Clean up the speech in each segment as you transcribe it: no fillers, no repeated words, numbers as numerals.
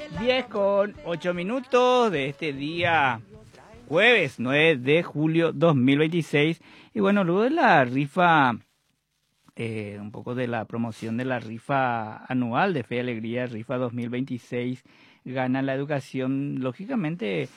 10:08 de este día jueves 9 de julio 2026. Y bueno, luego de la rifa, un poco de la promoción de la rifa anual de Fe y Alegría, rifa 2026, gana la educación. Lógicamente,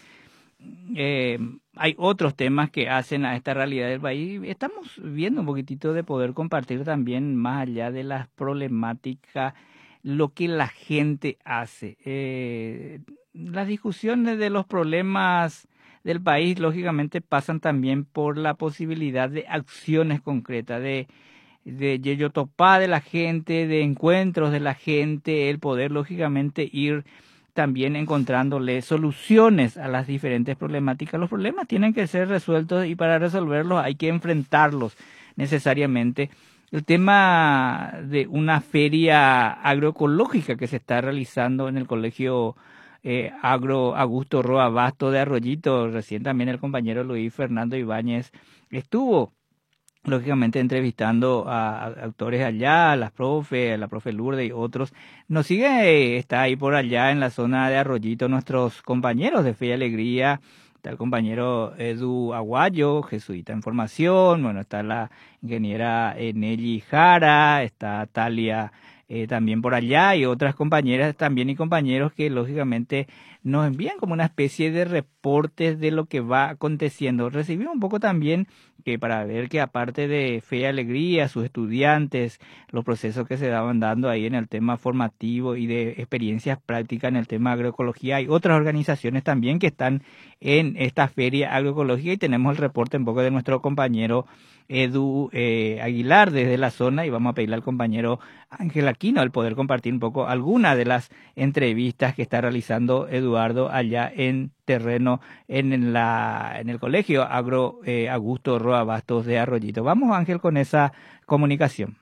hay otros temas que hacen a esta realidad del país. Estamos viendo un poquitito de poder compartir también, más allá de las problemáticas, lo que la gente hace. Las discusiones de los problemas del país, lógicamente, pasan también por la posibilidad de acciones concretas, de yeyotopá de la gente, de encuentros de la gente, el poder, lógicamente, ir también encontrándole soluciones a las diferentes problemáticas. Los problemas tienen que ser resueltos y para resolverlos hay que enfrentarlos necesariamente. El tema de una feria agroecológica que se está realizando en el colegio Agro Augusto Roa Basto de Arroyito, recién también el compañero Luis Fernando Ibáñez estuvo lógicamente entrevistando a autores allá, a la profe Lourdes y otros. Nos sigue, está ahí por allá en la zona de Arroyito nuestros compañeros de Fe y Alegría. Está el compañero Edu Aguayo, jesuita en formación. Bueno, está la ingeniera Nelly Jara, está Talia también por allá, y otras compañeras también y compañeros que lógicamente nos envían como una especie de reportes de lo que va aconteciendo. Recibimos un poco también que para ver que aparte de Fe y Alegría, sus estudiantes, los procesos que se daban dando ahí en el tema formativo y de experiencias prácticas en el tema agroecología, hay otras organizaciones también que están en esta feria agroecológica, y tenemos el reporte un poco de nuestro compañero Edu Aguilar desde la zona, y vamos a pedirle al compañero Ángel Aquino al poder compartir un poco alguna de las entrevistas que está realizando Eduardo allá en terreno en el colegio Agro Augusto Roa Bastos de Arroyito. Vamos, Ángel, con esa comunicación.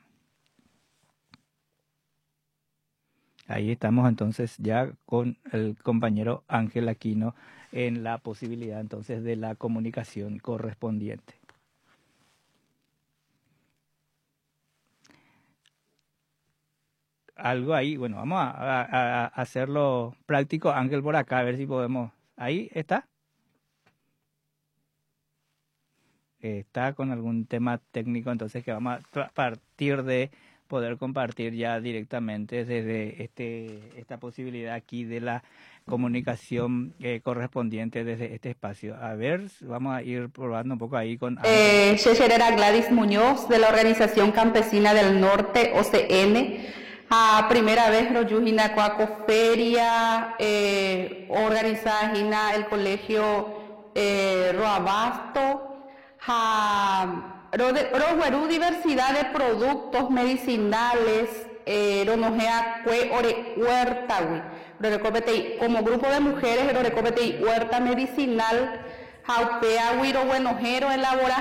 Ahí estamos entonces ya con el compañero Ángel Aquino en la posibilidad entonces de la comunicación correspondiente. Algo ahí, bueno, vamos a hacerlo práctico. Ángel por acá, a ver si podemos. Ahí está. Está con algún tema técnico, entonces que vamos a partir de poder compartir ya directamente desde esta posibilidad aquí de la comunicación correspondiente desde este espacio. A ver, vamos a ir probando un poco ahí con... Checherera Gladys Muñoz, de la Organización Campesina del Norte, OCN. A primera vez Royujina Coaco Feria, organizada el colegio Roabasto. Roguerú diversidad de productos medicinales, Ronojea Cue Ore Huerta, como grupo de mujeres, Rorecopete Huerta Medicinal, Jaupea Huiro Buenojero elabora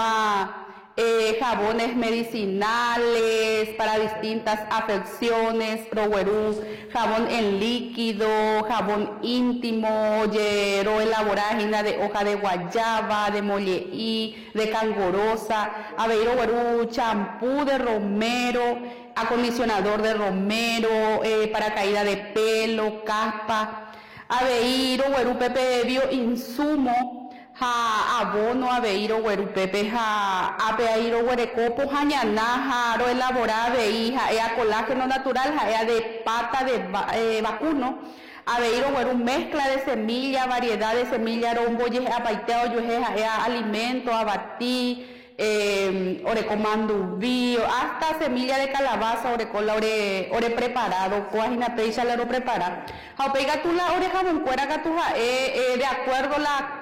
jabones medicinales para distintas afecciones, Roguerú, jabón en líquido, jabón íntimo, Yero elaboragina de hoja de guayaba, de molleí, de cangorosa, Aveiro Roguerú, champú de romero, acondicionador de romero, para caída de pelo, caspa, Aveiro Roguerú pepe de bioinsumo, abono aveiro guerupepe apeairo guerecopo jañaná ro elaborada veija colágeno natural de pata de vacuno aveiro gueru mezcla de semilla, variedad de semilla rombo apaiteo alimento abatí orecomando bio hasta semilla de calabaza orecola ore preparado coagina peisa lo prepara pega tú la oreja boncuera gatuja de acuerdo la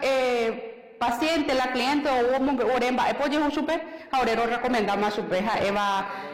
paciente la cliente o oremba pollo chupe ahora recomendamos chupe eva